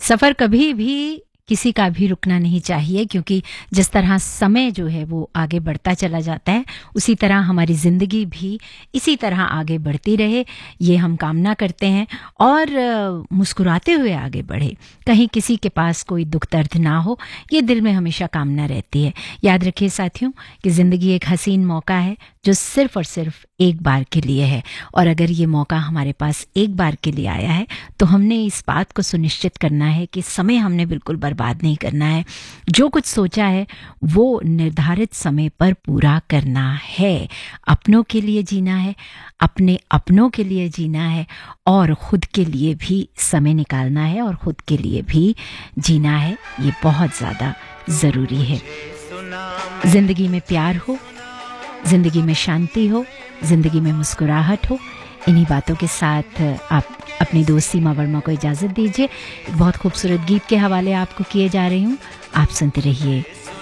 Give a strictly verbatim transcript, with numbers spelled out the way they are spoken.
सफ़र कभी भी किसी का भी रुकना नहीं चाहिए, क्योंकि जिस तरह समय जो है वो आगे बढ़ता चला जाता है, उसी तरह हमारी ज़िंदगी भी इसी तरह आगे बढ़ती रहे, ये हम कामना करते हैं। और अ, मुस्कुराते हुए आगे बढ़े, कहीं किसी के पास कोई दुख दर्द ना हो, ये दिल में हमेशा कामना रहती है। याद रखिए साथियों कि ज़िंदगी एक हसीन मौका है जो सिर्फ़ और सिर्फ़ एक बार के लिए है, और अगर ये मौका हमारे पास एक बार के लिए आया है तो हमने इस बात को सुनिश्चित करना है कि समय हमने बिल्कुल बर्बाद नहीं करना है। जो कुछ सोचा है वो निर्धारित समय पर पूरा करना है। अपनों के लिए जीना है, अपने अपनों के लिए जीना है, और खुद के लिए भी समय निकालना है और खुद के लिए भी जीना है। ये बहुत ज़्यादा ज़रूरी है। ज़िंदगी में प्यार हो, ज़िंदगी में शांति हो, ज़िंदगी में मुस्कुराहट हो। इन्हीं बातों के साथ आप अपनी दोस्त सीमा वर्मा को इजाज़त दीजिए। एक बहुत खूबसूरत गीत के हवाले आपको किए जा रही हूँ, आप सुनते रहिए